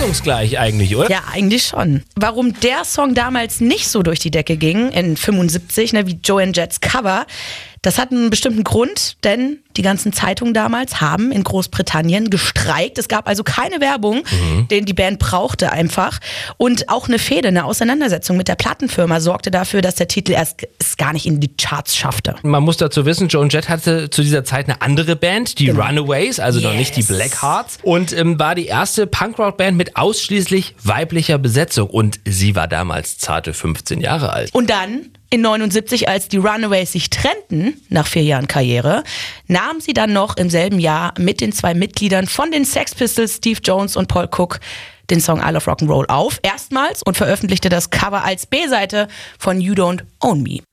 deckungsgleich eigentlich, oder? Ja, eigentlich schon. Warum der Song damals nicht so durch die Decke ging, in 75, wie Joan Jetts Cover, das hat einen bestimmten Grund, denn die ganzen Zeitungen damals haben in Großbritannien gestreikt. Es gab also keine Werbung, den die Band brauchte einfach. Und auch eine Fehde, eine Auseinandersetzung mit der Plattenfirma sorgte dafür, dass der Titel es gar nicht in die Charts schaffte. Man muss dazu wissen, Joan Jett hatte zu dieser Zeit eine andere Band, die Runaways, also noch nicht die Blackhearts. Und war die erste Punkrock-Band mit ausschließlich weiblicher Besetzung. Und sie war damals zarte 15 Jahre alt. Und dann in 79, als die Runaways sich trennten, nach 4 Jahren Karriere, nahm sie dann noch im selben Jahr mit den 2 Mitgliedern von den Sex Pistols, Steve Jones und Paul Cook, den Song I Love Rock'n'Roll auf, erstmals, und veröffentlichte das Cover als B-Seite von You Don't Own Me.